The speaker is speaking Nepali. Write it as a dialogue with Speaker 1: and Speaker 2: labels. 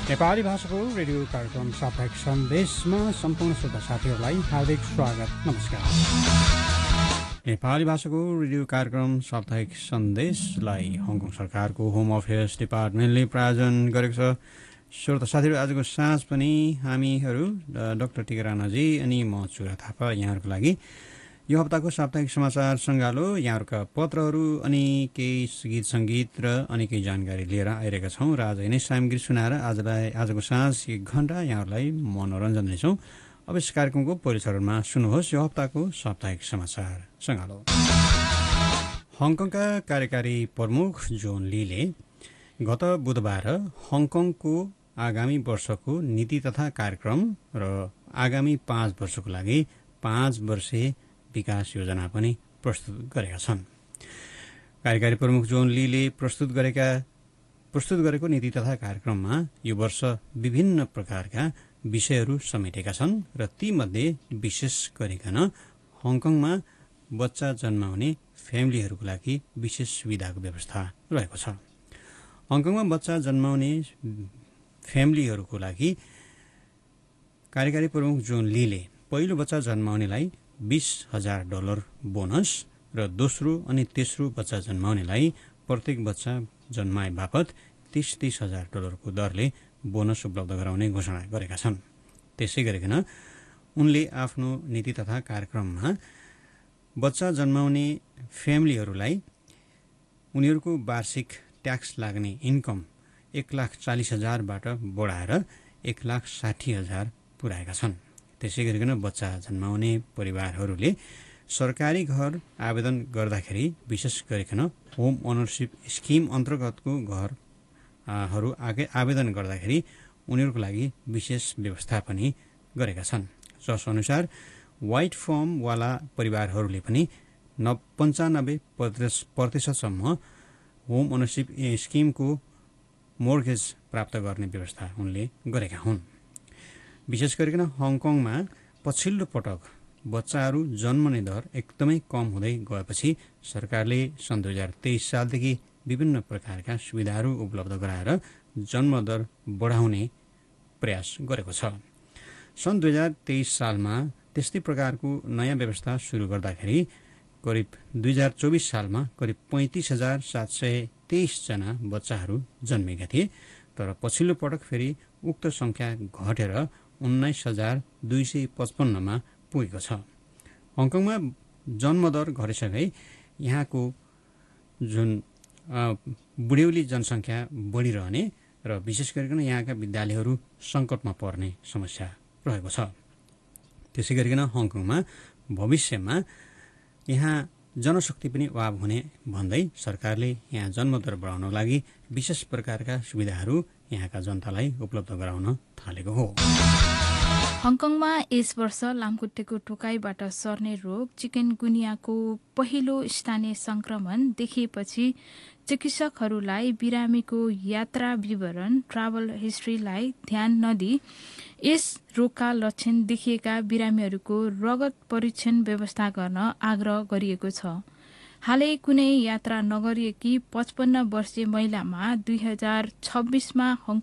Speaker 1: नेपाली भाषाको रेडियो कार्यक्रम साप्ताहिक सन्देशमा सम्पूर्ण श्रोता साथीहरूलाई हार्दिक स्वागत। नमस्कार। नेपाली भाषाको रेडियो कार्यक्रम साप्ताहिक सन्देशलाई हङकङ सरकारको होम अफेयर्स डिपार्टमेन्टले प्रायोजन गरेको छ। श्रोता साथीहरू, आजको साँझ पनि हामीहरू डाक्टर टिका राणाजी अनि म चुरा थापा यहाँहरूको लागि यो हप्ताको साप्ताहिक समाचार सङ्गालो, यहाँहरूका पत्रहरू अनि केही गीत सङ्गीत र अनि केही जानकारी लिएर आइरहेका छौँ र आज यिनै सामग्री सुनाएर आजको साँझ 1 घन्टा यहाँहरूलाई मनोरञ्जन दिनेछौँ। अब यस कार्यक्रमको पहिलो चरणमा सुन्नुहोस् यो हप्ताको साप्ताहिक समाचार सङ्गालो। हङकङका कार्यकारी प्रमुख जोन लीले गत बुधबार हङकङको आगामी वर्षको नीति तथा कार्यक्रम र आगामी 5 वर्षको लागि 5 वर्षे विकास योजना पनि प्रस्तुत गरेका छन्। कार्यकारी प्रमुख जोन लीले प्रस्तुत गरेको नीति तथा कार्यक्रममा यो वर्ष विभिन्न प्रकारका विषयहरू समेटेका छन् र तीमध्ये विशेष गरिकन हङकङमा बच्चा जन्माउने फ्यामिलीहरूको लागि विशेष सुविधाको व्यवस्था रहेको छ। हङकङमा बच्चा जन्माउने फ्यामिलीहरूको लागि कार्यकारी प्रमुख जोन लीले पहिलो बच्चा जन्माउनेलाई $20,000 बोनस र दोस्रो अनि तेस्रो बच्चा जन्माउनेलाई प्रत्येक बच्चा जन्माए बापत $30,000 को दरले बोनस उपलब्ध गराउने घोषणा गरेका छन्। त्यसै गरिकन उनले आफ्नो नीति तथा कार्यक्रममा बच्चा जन्माउने फ्यामिलीहरूलाई उनीहरूको वार्षिक ट्याक्स लाग्ने इन्कम 1,40,000 बाट बढाएर 1,60,000 पुर्याएका छन्। त्यसै गरिकन बच्चा जन्माउने परिवारहरूले सरकारी घर आवेदन गर्दाखेरि विशेष गरिकन होम ओनरसिप स्किम अन्तर्गतको घरहरू आवेदन गर्दाखेरि उनीहरूको लागि विशेष व्यवस्था पनि गरेका छन्। जस अनुसार व्हाइट फर्मवाला परिवारहरूले पनि 95% होम ओनरसिप स्किमको मोर्गेज प्राप्त गर्ने व्यवस्था उनले गरेका हुन्। विशेष गरिकन हङकङमा पछिल्लो पटक बच्चाहरू जन्मने दर एकदमै कम हुँदै गएपछि सरकारले सन् 2023 सालदेखि विभिन्न प्रकारका सुविधाहरू उपलब्ध गराएर जन्मदर बढाउने प्रयास गरेको छ। सन् 2023 सालमा त्यस्तै प्रकारको नयाँ व्यवस्था सुरु गर्दाखेरि करिब 2024 सालमा करिब 35,723 जना बच्चाहरू जन्मेका थिए, तर पछिल्लो पटक फेरि उक्त सङ्ख्या घटेर 19,255 मा पुगेको छ। हङकङमा जन्मदर घटेसँगै यहाँको जुन बुढ्यौली जनसङ्ख्या बढिरहने र विशेष गरिकन यहाँका विद्यालयहरू सङ्कटमा पर्ने समस्या रहेको छ। त्यसै गरिकन हङकङमा भविष्यमा यहाँ जनशक्ति पनि अभाव हुने भन्दै सरकारले यहाँ जन्मदर बढाउनको लागि विशेष प्रकारका सुविधाहरू यहाँका जनतालाई उपलब्ध गराउन थालेको हो।
Speaker 2: हङकङमा यस वर्ष लामखुट्टेको टोकाइबाट सर्ने रोग चिकनगुनियाको पहिलो स्थानीय संक्रमण देखिएपछि चिकित्सकहरूलाई बिरामीको यात्रा विवरण ट्राभल हिस्ट्रीलाई ध्यान नदिई यस रोगका लक्षण देखिएका बिरामीहरूको रगत परीक्षण व्यवस्था गर्न आग्रह गरिएको छ। हालै कुनै यात्रा नगरिएकी 55 वर्षीय महिलामा 2026 मा